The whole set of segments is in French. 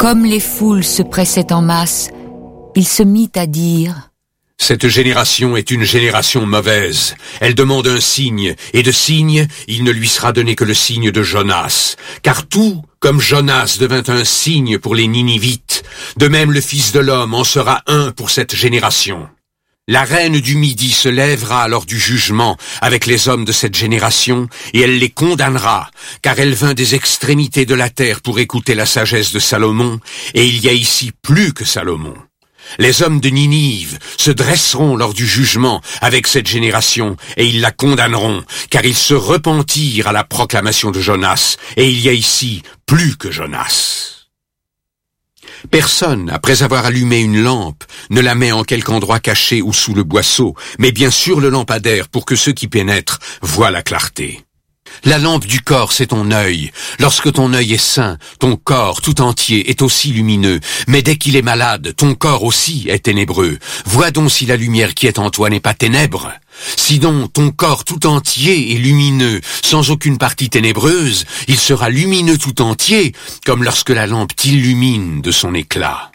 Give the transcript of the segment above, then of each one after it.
Comme les foules se pressaient en masse, il se mit à dire: Cette génération est une génération mauvaise. Elle demande un signe, et de signe, il ne lui sera donné que le signe de Jonas. Car tout, comme Jonas devint un signe pour les Ninivites, de même le Fils de l'homme en sera un pour cette génération. La reine du Midi se lèvera lors du jugement avec les hommes de cette génération, et elle les condamnera, car elle vint des extrémités de la terre pour écouter la sagesse de Salomon, et il y a ici plus que Salomon. Les hommes de Ninive se dresseront lors du jugement avec cette génération, et ils la condamneront, car ils se repentirent à la proclamation de Jonas, et il y a ici plus que Jonas. Personne, après avoir allumé une lampe, ne la met en quelque endroit caché ou sous le boisseau, mais bien sur le lampadaire pour que ceux qui pénètrent voient la clarté. La lampe du corps, c'est ton œil. Lorsque ton œil est sain, ton corps tout entier est aussi lumineux. Mais dès qu'il est malade, ton corps aussi est ténébreux. Vois donc si la lumière qui est en toi n'est pas ténèbre. Si donc ton corps tout entier est lumineux, sans aucune partie ténébreuse, il sera lumineux tout entier, comme lorsque la lampe t'illumine de son éclat.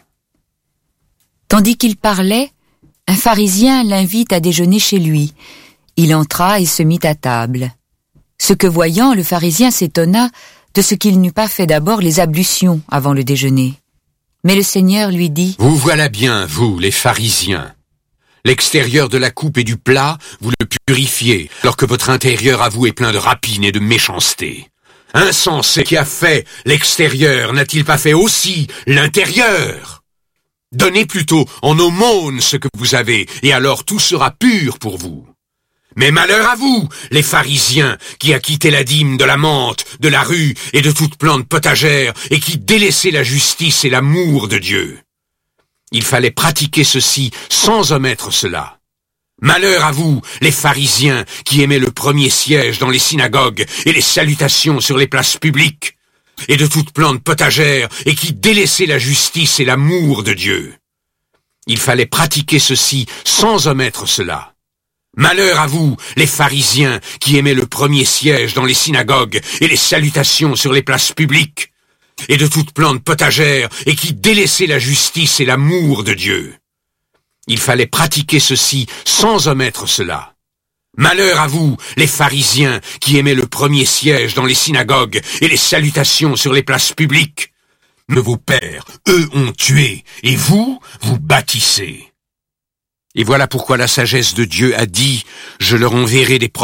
Tandis qu'il parlait, un pharisien l'invite à déjeuner chez lui. Il entra et se mit à table. Ce que voyant, le pharisien s'étonna de ce qu'il n'eût pas fait d'abord les ablutions avant le déjeuner. Mais le Seigneur lui dit: Vous voilà bien, vous, les pharisiens. L'extérieur de la coupe et du plat, vous le purifiez, alors que votre intérieur à vous est plein de rapine et de méchanceté. Insensé, qui a fait l'extérieur, n'a-t-il pas fait aussi l'intérieur? Donnez plutôt en aumône ce que vous avez, et alors tout sera pur pour vous. Mais malheur à vous, les pharisiens, qui acquittez la dîme de la menthe, de la rue et de toute plante potagère, et qui délaissez la justice et l'amour de Dieu. Il fallait pratiquer ceci sans omettre cela. Malheur à vous, les pharisiens, qui aimaient le premier siège dans les synagogues et les salutations sur les places publiques, et de toute plante potagère, et qui délaissez la justice et l'amour de Dieu. Il fallait pratiquer ceci sans omettre cela. Malheur à vous, les pharisiens, qui aimaient le premier siège dans les synagogues et les salutations sur les places publiques, et de toute plante potagère, et qui délaissez la justice et l'amour de Dieu. Il fallait pratiquer ceci sans omettre cela. Malheur à vous, les pharisiens, qui aimaient le premier siège dans les synagogues et les salutations sur les places publiques. Mais vos pères, eux, ont tué, et vous, vous bâtissez. Et voilà pourquoi la sagesse de Dieu a dit: Je leur enverrai des prophètes